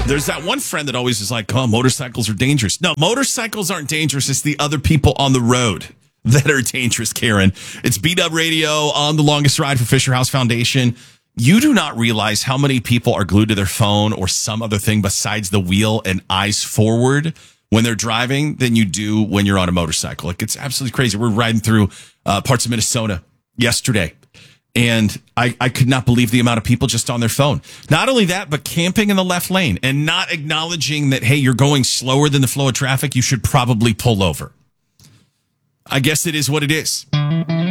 There's that one friend that always is like, oh, motorcycles are dangerous. No, motorcycles aren't dangerous. It's the other people on the road that are dangerous, Karen. It's B-Dub Radio on the longest ride for Fisher House Foundation. You do not realize how many people are glued to their phone or some other thing besides the wheel and eyes forward when they're driving than you do when you're on a motorcycle. Like, it's absolutely crazy. We're riding through parts of Minnesota yesterday, and I could not believe the amount of people just on their phone. Not only that, but camping in the left lane and not acknowledging that, hey, you're going slower than the flow of traffic. You should probably pull over. I guess it is what it is.